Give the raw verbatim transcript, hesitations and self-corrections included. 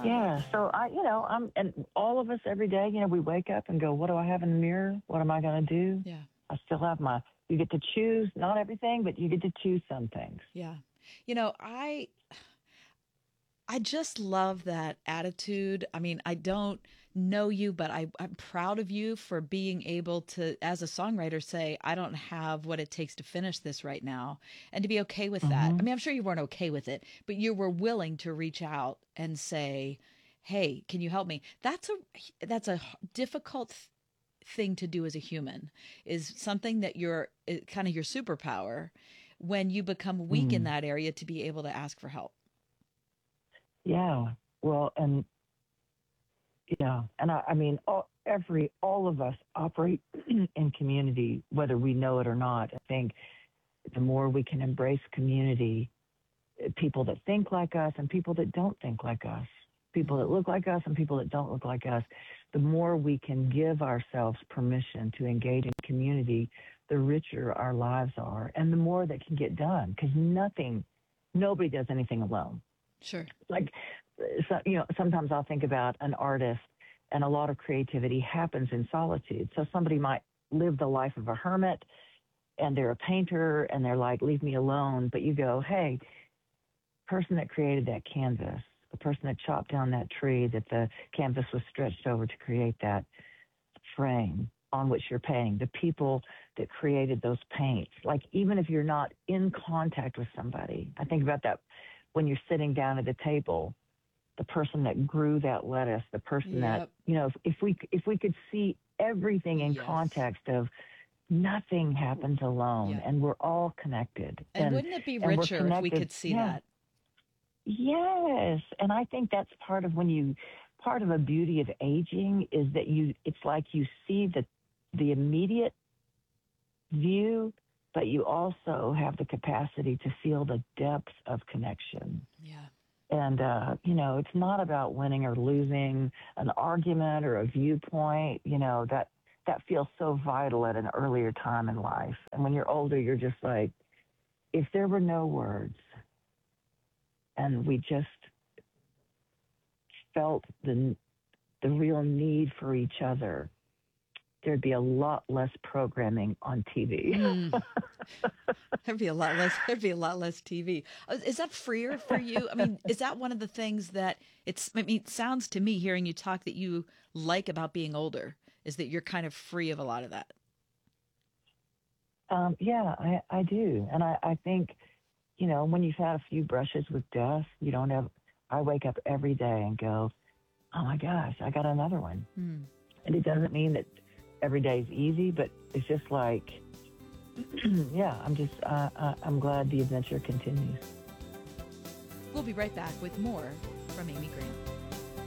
love it. Yeah. So I, you know, I'm, and all of us every day, you know, we wake up and go, what do I have in the mirror? What am I going to do? Yeah. I still have my, you get to choose, not everything, but you get to choose some things. Yeah. You know, I I just love that attitude. I mean, I don't know you, but I, I'm proud of you for being able to, as a songwriter, say, I don't have what it takes to finish this right now, and to be okay with that. Hmm. I mean, I'm sure you weren't okay with it, but you were willing to reach out and say, hey, can you help me? That's a that's a difficult th- thing to do as a human, is something that you're kind of your superpower when you become weak in Mm. that area, to be able to ask for help. Yeah. Well, and yeah, and I, I mean, all, every, all of us operate in community, whether we know it or not. I think the more we can embrace community, uh, people that think like us and people that don't think like us, people that Mhm. look like us and people that don't look like us, the more we can give ourselves permission to engage in community, the richer our lives are and the more that can get done, because nothing, nobody does anything alone. Sure. Like, so, you know, sometimes I'll think about an artist, and a lot of creativity happens in solitude. So somebody might live the life of a hermit, and they're a painter, and they're like, leave me alone. But you go, hey, person that created that canvas, the person that chopped down that tree that the canvas was stretched over to create that frame on which you're painting, the people that created those paints. Like, even if you're not in contact with somebody, I think about that when you're sitting down at a table, the person that grew that lettuce, the person that, Yep. you know, if, if we if we could see everything in Yes. context of nothing happens alone, Yeah. and we're all connected, And and wouldn't it be and we're richer if we connected. could see Yeah. that? Yes, and I think that's part of when you part of a beauty of aging is that you it's like you see the the immediate view, but you also have the capacity to feel the depth of connection. Yeah. And, uh, you know, it's not about winning or losing an argument or a viewpoint. You know, that, that feels so vital at an earlier time in life. And when you're older, you're just like, if there were no words and we just felt the, the real need for each other, there'd be a lot less programming on T V. Mm. There'd be a lot less. There'd be a lot less T V. Uh, Is that freer for you? I mean, is that one of the things that it's? I mean, it sounds to me, hearing you talk, that you like about being older is that you're kind of free of a lot of that. Um, yeah, I, I do. And I, I think, you know, when you've had a few brushes with death, you don't have, I wake up every day and go, oh my gosh, I got another one. Mm. And it doesn't mean that every day is easy, but it's just like, yeah, I'm just, uh, uh, I'm glad the adventure continues. We'll be right back with more from Amy Grant.